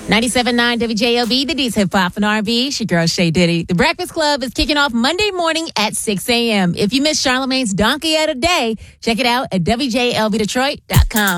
97.9 WJLB, the D's Hip Hop and R&B. It's your girl, Shay Diddy. The Breakfast Club is kicking off Monday morning at 6 a.m. If you missed Charlamagne's Donkey of the Day, check it out at WJLBDetroit.com.